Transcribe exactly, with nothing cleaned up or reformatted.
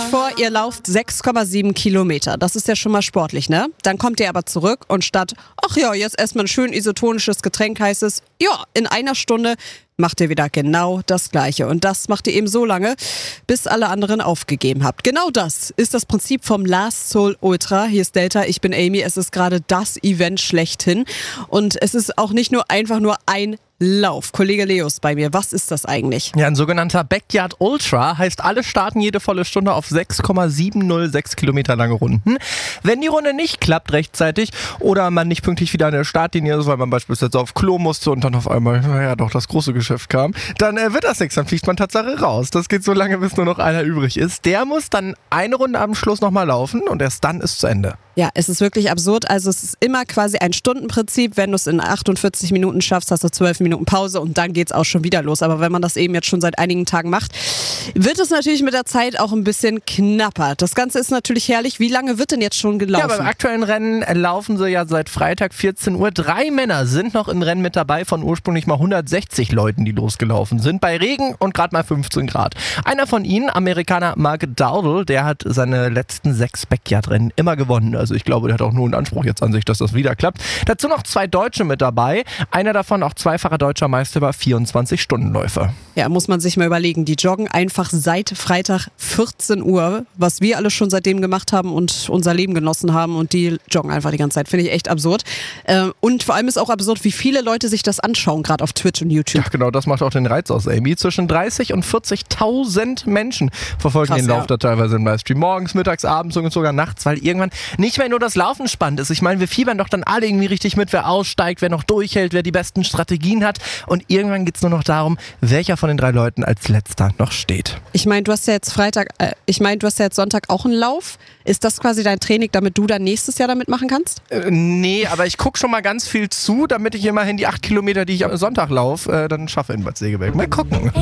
vor, ihr lauft sechs Komma sieben Kilometer. Das ist ja schon mal sportlich, ne? Dann kommt ihr aber zurück und statt, ach ja, jetzt erstmal ein schön isotonisches Getränk, heißt es, ja, in einer Stunde macht ihr wieder genau das Gleiche. Und das macht ihr eben so lange, bis alle anderen aufgegeben habt. Genau das ist das Prinzip vom Last Soul Ultra. Hier ist Delta, ich bin Amy. Es ist gerade das Event schlechthin. Und es ist auch nicht nur einfach nur ein Lauf. Kollege Leo ist bei mir. Was ist das eigentlich? Ja, ein sogenannter Backyard Ultra heißt, alle starten jede volle Stunde auf sechs Komma sieben null sechs Kilometer lange Runden. Wenn die Runde nicht klappt rechtzeitig oder man nicht pünktlich wieder an der Startlinie ist, weil man beispielsweise auf Klo musste und dann auf einmal, naja, doch das große Geschäft kam, dann äh, wird das nichts, dann fliegt man Tatsache raus. Das geht so lange, bis nur noch einer übrig ist. Der muss dann eine Runde am Schluss nochmal laufen und erst dann ist zu Ende. Ja, es ist wirklich absurd. Also es ist immer quasi ein Stundenprinzip. Wenn du es in achtundvierzig Minuten schaffst, hast du zwölf Minuten Pause und dann geht's auch schon wieder los. Aber wenn man das eben jetzt schon seit einigen Tagen macht, wird es natürlich mit der Zeit auch ein bisschen knapper. Das Ganze ist natürlich herrlich. Wie lange wird denn jetzt schon gelaufen? Ja, beim aktuellen Rennen laufen sie ja seit Freitag vierzehn Uhr. Drei Männer sind noch im Rennen mit dabei von ursprünglich mal hundertsechzig Leuten, die losgelaufen sind. Bei Regen und gerade mal fünfzehn Grad. Einer von ihnen, Amerikaner Mark Dowdle, der hat seine letzten sechs Backyard-Rennen immer gewonnen. Also ich glaube, der hat auch nur einen Anspruch jetzt an sich, dass das wieder klappt. Dazu noch zwei Deutsche mit dabei. Einer davon auch zweifacher deutscher Meister über vierundzwanzig-Stunden-Läufe. Ja, muss man sich mal überlegen. Die joggen einfach seit Freitag vierzehn Uhr, was wir alle schon seitdem gemacht haben und unser Leben genossen haben, und die joggen einfach die ganze Zeit. Finde ich echt absurd. Und vor allem ist auch absurd, wie viele Leute sich das anschauen, gerade auf Twitch und YouTube. Ja, genau, das macht auch den Reiz aus, Amy. Zwischen dreißig und vierzigtausend Menschen verfolgen Krass, den Lauf ja. da teilweise im Livestream. Morgens, mittags, abends und sogar nachts, weil irgendwann nicht mehr nur das Laufen spannend ist. Ich meine, wir fiebern doch dann alle irgendwie richtig mit, wer aussteigt, wer noch durchhält, wer die besten Strategien hat. Und irgendwann geht es nur noch darum, welcher von den drei Leuten als letzter noch steht. Ich meine, du hast ja jetzt Freitag, äh, ich meine, du hast ja jetzt Sonntag auch einen Lauf. Ist das quasi dein Training, damit du dann nächstes Jahr damit machen kannst? Äh, nee, aber ich gucke schon mal ganz viel zu, damit ich immerhin die acht Kilometer, die ich am Sonntag laufe, äh, dann schaffe in Bad Segeberg. Mal gucken.